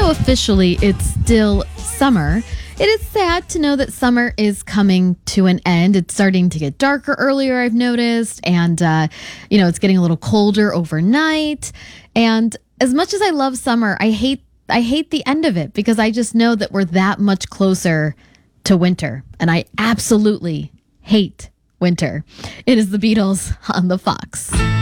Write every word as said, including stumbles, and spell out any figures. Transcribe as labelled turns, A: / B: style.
A: though officially it's still summer, it is sad to know that summer is coming to an end. It's starting to get darker earlier, I've noticed, and, uh, you know, it's getting a little colder overnight. And as much as I love summer, I hate I hate the end of it because I just know that we're that much closer to winter, and I absolutely hate winter. It is the Beatles on the Fox.